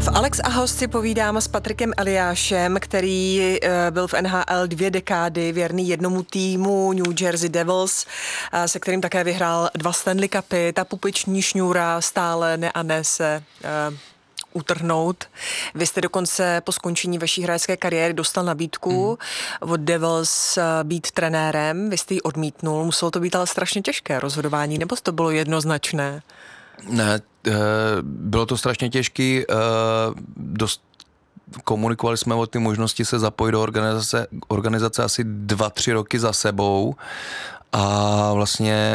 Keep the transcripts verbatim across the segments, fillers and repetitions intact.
V Alex a host si povídám s Patrikem Eliášem, který byl v N H L dvě dekády věrný jednomu týmu New Jersey Devils, se kterým také vyhrál dva Stanley Cupy. Ta pupiční šňůra stále ne a ne se uh, utrhnout. Vy jste dokonce po skončení vaší hráčské kariéry dostal nabídku mm. od Devils být trenérem. Vy jste ji odmítnul. Muselo to být ale strašně těžké rozhodování, nebo to bylo jednoznačné? Ne, bylo to strašně těžký. Dost komunikovali jsme o ty možnosti se zapojit do organizace, organizace asi dva, tři roky za sebou a vlastně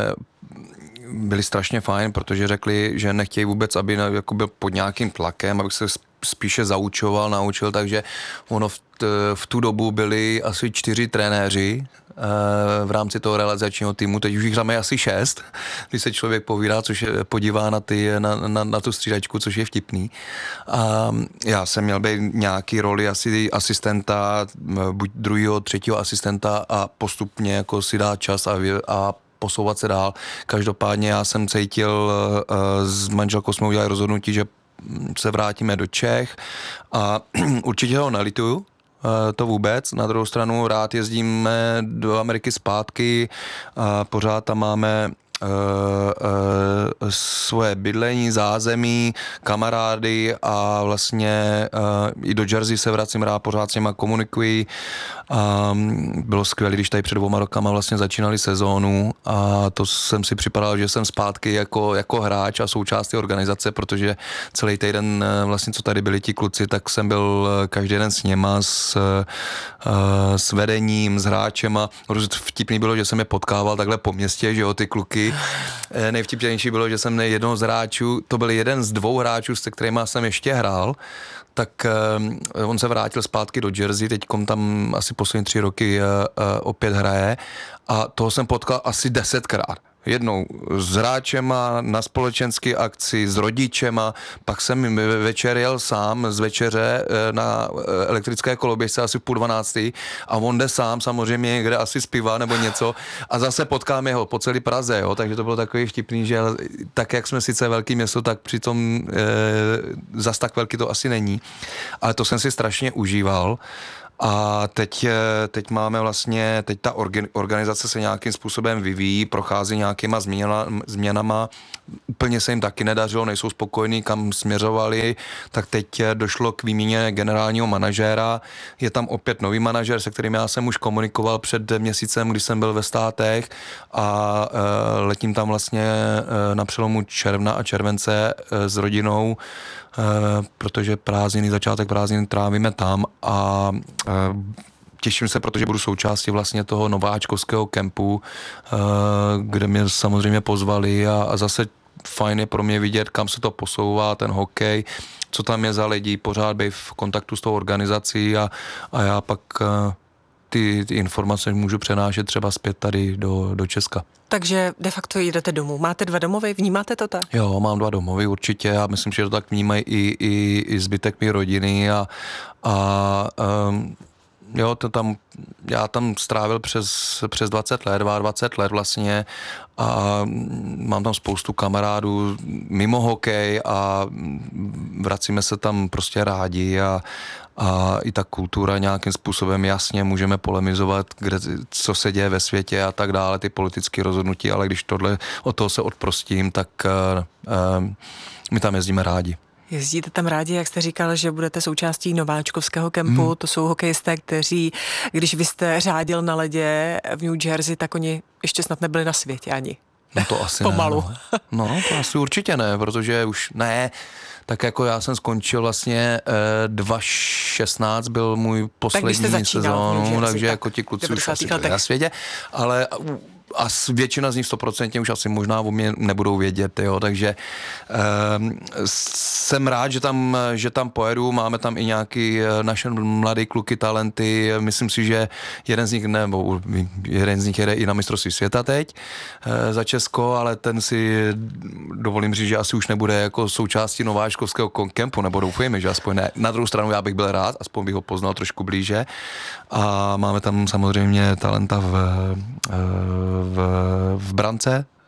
byli strašně fajn, protože řekli, že nechtějí vůbec, aby jako byl pod nějakým tlakem, abych se spíše zaučoval, naučil, takže ono v, t, v tu dobu byli asi čtyři trenéři v rámci toho realizačního týmu, teď už jich máme asi šest, když se člověk povídá, což je, podívá na, ty, na, na, na tu střídačku, což je vtipný. A já jsem měl být nějaký roli asi asistenta, buď druhého, třetího asistenta a postupně jako si dát čas a, a posouvat se dál. Každopádně já jsem cítil, s manželkou jsme udělali rozhodnutí, že se vrátíme do Čech a určitě ho nelituju, to vůbec. Na druhou stranu rád jezdíme do Ameriky zpátky a pořád tam máme Uh, uh, svoje bydlení, zázemí, kamarády a vlastně uh, i do Jersey se vracím rád, pořád s něma komunikuji. Um, bylo skvělé, když tady před dvouma rokama vlastně začínali sezónu a to jsem si připadal, že jsem zpátky jako, jako hráč a součást té organizace, protože celý týden vlastně, co tady byli ti kluci, tak jsem byl každý den s něma, s, uh, s vedením, s hráčema. Vtipný bylo, že jsem je potkával takhle po městě, že jo, ty kluky. Nejvtipnější bylo, že jsem jednoho z hráčů, to byl jeden z dvou hráčů, se kterými jsem ještě hrál, tak uh, on se vrátil zpátky do Jersey, teďkom tam asi poslední tři roky uh, uh, opět hraje a toho jsem potkal asi desetkrát. Jednou s hráčema na společenské akci, s rodičema, pak jsem večer jel sám z večeře na elektrické koloběžce asi v půl dvanáctý a on jde sám samozřejmě někde asi zpívá nebo něco a zase potkám jeho po celé Praze, jo, takže to bylo takový vtipný, že tak jak jsme sice velký město, tak přitom e, zas tak velký to asi není, ale to jsem si strašně užíval. A teď, teď máme vlastně, teď ta organizace se nějakým způsobem vyvíjí, prochází nějakýma změna, změnama, úplně se jim taky nedařilo, nejsou spokojení, kam směřovali, tak teď došlo k výměně generálního manažéra, je tam opět nový manažér, se kterým já jsem už komunikoval před měsícem, když jsem byl ve Státech a e, letím tam vlastně e, na přelomu června a července e, s rodinou, Uh, protože prázdniny, začátek prázdnin trávíme tam a uh, těším se, protože budu součástí vlastně toho nováčkovského kempu, uh, kde mě samozřejmě pozvali a, a zase fajn je pro mě vidět, kam se to posouvá, ten hokej, co tam je za lidi, pořád být v kontaktu s tou organizací a, a já pak uh, ty, ty informace můžu přenášet třeba zpět tady do, do Česka. Takže de facto jdete domů. Máte dva domovy, vnímáte to tak? Jo, mám dva domovy určitě a myslím, že to tak vnímají i, i, i zbytek mé rodiny a, a um, jo, to tam, já tam strávil přes, přes dvacet let, dvacet dva let vlastně a mám tam spoustu kamarádů mimo hokej a vracíme se tam prostě rádi a, a i ta kultura nějakým způsobem jasně můžeme polemizovat, kde, co se děje ve světě a tak dále, ty politické rozhodnutí, ale když tohle, od toho se odprostím, tak uh, uh, my tam jezdíme rádi. Jezdíte tam rádi, jak jste říkal, že budete součástí nováčkovského kempu, hmm. to jsou hokejisté, kteří, když vy jste řádil na ledě v New Jersey, tak oni ještě snad nebyli na světě ani. No to asi Pomalu. ne. No. no to asi určitě ne, protože už ne, tak jako já jsem skončil vlastně eh, dva tisíce šestnáct byl můj poslední sezónu, takže jako ti kluci už asi byli na světě, ale a většina z nich stoprocentně už asi možná o mě nebudou vědět, jo, takže um, jsem rád, že tam, že tam pojedu, máme tam i nějaký naše mladý kluky, talenty, myslím si, že jeden z nich, nebo jeden z nich jede i na mistrovství světa teď uh, za Česko, ale ten si dovolím říct, že asi už nebude jako součástí nováčkovského kempu, nebo doufujeme, že aspoň ne. Na druhou stranu já bych byl rád, aspoň bych ho poznal trošku blíže a máme tam samozřejmě talenta v, v, v brance,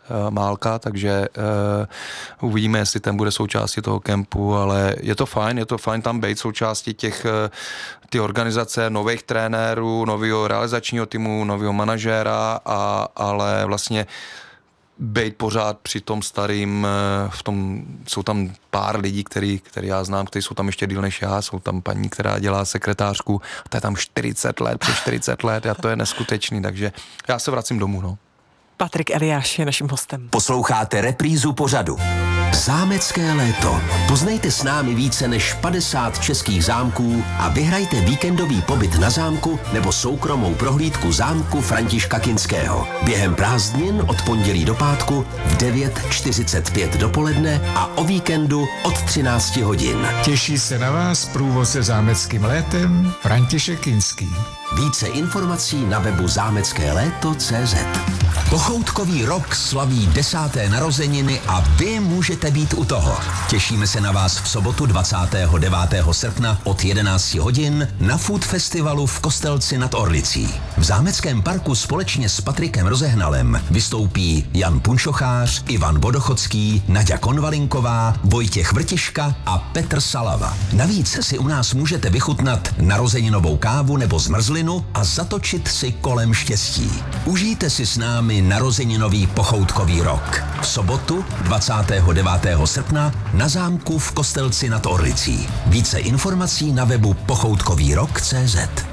Málka, takže uh, uvidíme, jestli ten bude součástí toho kempu, ale je to fajn, je to fajn tam být součástí těch ty organizace nových trenérů, nového realizačního týmu, nového manažéra, a, ale vlastně být pořád při tom starým, v tom, jsou tam pár lidí, který, který já znám, kteří jsou tam ještě díl než já, jsou tam paní, která dělá sekretářku, a to je tam čtyřicet let, přes čtyřicet let, a to je neskutečný, takže já se vracím domů, no. Patrik Eliáš je naším hostem. Posloucháte reprízu pořadu Zámecké léto. Poznejte s námi více než padesát českých zámků a vyhrajte víkendový pobyt na zámku nebo soukromou prohlídku zámku Františka Kinského. Během prázdnin od pondělí do pátku v devět čtyřicet pět dopoledne a o víkendu od třináct hodin. Těší se na vás průvodce zámeckým létem František Kinský. Více informací na webu zámecké léto tečka cé zet. Pochoutkový rok slaví desáté narozeniny a vy můžete být u toho. Těšíme se na vás v sobotu dvacátého devátého srpna od jedenáct hodin na Food Festivalu v Kostelci nad Orlicí. V zámeckém parku společně s Patrikem Rozehnalem vystoupí Jan Punčochář, Ivan Vodochodský, Naďa Konvalinková, Vojtěch Vrtiška a Petr Salava. Navíc si u nás můžete vychutnat narozeninovou kávu nebo zmrzlinu a zatočit si kolem štěstí. Užijte si s námi narozeninový pochoutkový rok. V sobotu dvacátého devátého srpna na zámku v Kostelci nad Orlicí. Více informací na webu pochoutkový rok tečka cé zet.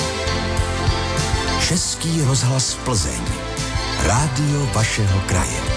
Český rozhlas Plzeň. Rádio vašeho kraje.